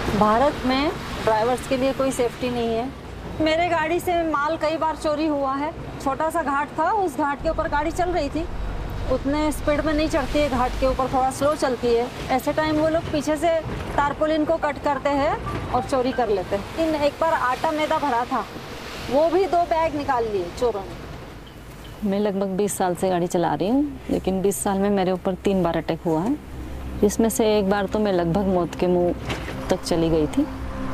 भारत में ड्राइवर्स के लिए कोई सेफ्टी नहीं है। मेरे गाड़ी से माल कई बार चोरी हुआ है। छोटा सा घाट था, उस घाट के ऊपर गाड़ी चल रही थी, उतने स्पीड में नहीं चढ़ती है, घाट के ऊपर थोड़ा स्लो चलती है। ऐसे टाइम वो लोग पीछे से तारपोलिन को कट करते हैं और चोरी कर लेते हैं। एक बार आटा मैदा भरा था, वो भी 2 बैग निकाल लिए चोरों ने। मैं लगभग 20 साल से गाड़ी चला रही हूँ, लेकिन 20 साल में मेरे ऊपर 3 बार अटैक हुआ है, जिसमें से एक बार तो मैं लगभग मौत के मुंह तक चली गई थी।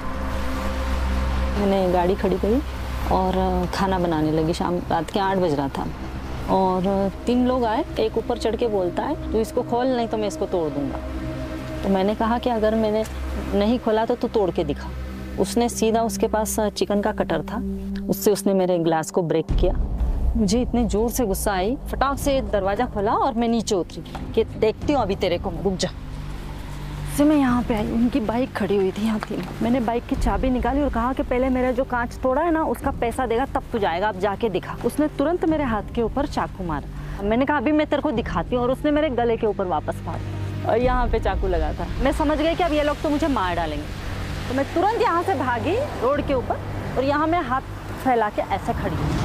मैंने गाड़ी खड़ी करी और खाना बनाने लगी। रात के 8 बज रहा था और 3 लोग आए। एक ऊपर चढ़ के बोलता है, तू इसको खोल नहीं तो मैं इसको तोड़ दूंगा। तो मैंने कहा कि अगर मैंने नहीं खोला तो तू तोड़ के दिखा। उसने सीधा, उसके पास चिकन का कटर था, उससे उसने मेरे ग्लास को ब्रेक किया। मुझे इतने जोर से गुस्सा आई, फटाक से दरवाज़ा खोला और मैं नीचे उतरी कि देखती हूँ अभी तेरे को, रुक जा। से मैं यहाँ पे आई, उनकी बाइक खड़ी हुई थी यहाँ थी। मैंने बाइक की चाबी निकाली और कहा कि पहले मेरा जो कांच तोड़ा है ना, उसका पैसा देगा तब तू जाएगा, अब जाके दिखा। उसने तुरंत मेरे हाथ के ऊपर चाकू मारा। मैंने कहा अभी मैं तेरे को दिखाती हूँ, और उसने मेरे गले के ऊपर वापस मारा और यहाँ पे चाकू लगा था। मैं समझ गई कि अब ये लोग तो मुझे मार डालेंगे, तो मैं तुरंत यहाँ से भागी रोड के ऊपर, और यहाँ मैं हाथ फैला के ऐसे खड़ी हूँ।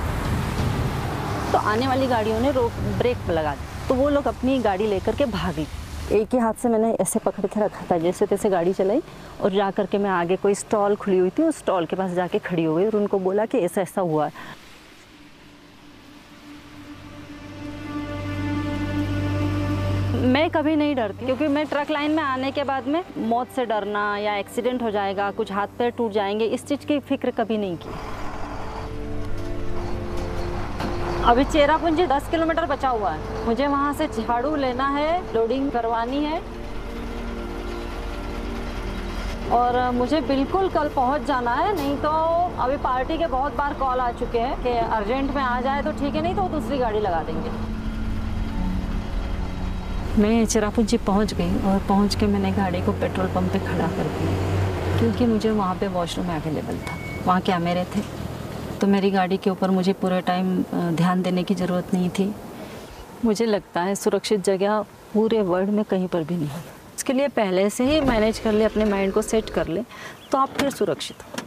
तो आने वाली गाड़ियों ने ब्रेक लगा दी, तो वो लोग अपनी गाड़ी लेकर के भागी। एक ही हाथ से मैंने ऐसे पकड़ के रखा था, जैसे तैसे गाड़ी चलाई, और जा कर के मैं आगे कोई स्टॉल खुली हुई थी, उस स्टॉल के पास जाके खड़ी हो गई और उनको बोला कि ऐसा ऐसा हुआ। मैं कभी नहीं डरती, क्योंकि मैं ट्रक लाइन में आने के बाद में मौत से डरना या एक्सीडेंट हो जाएगा, कुछ हाथ पैर टूट जाएंगे, इस चीज़ की फिक्र कभी नहीं की। अभी चेरापूंजी 10 किलोमीटर बचा हुआ है, मुझे वहाँ से झाड़ू लेना है, लोडिंग करवानी है, और मुझे बिल्कुल कल पहुँच जाना है। नहीं तो अभी पार्टी के बहुत बार कॉल आ चुके हैं कि अर्जेंट में आ जाए तो ठीक है, नहीं तो दूसरी गाड़ी लगा देंगे। मैं चेरापूंजी पहुँच गई और पहुँच के मैंने गाड़ी को पेट्रोल पंप पे खड़ा कर दिया, क्योंकि मुझे वहाँ पे वॉशरूम अवेलेबल था, वहाँ कैमरे थे, तो मेरी गाड़ी के ऊपर मुझे पूरे टाइम ध्यान देने की ज़रूरत नहीं थी। मुझे लगता है सुरक्षित जगह पूरे वर्ल्ड में कहीं पर भी नहीं है। इसके लिए पहले से ही मैनेज कर ले, अपने माइंड को सेट कर ले, तो आप फिर सुरक्षित हो।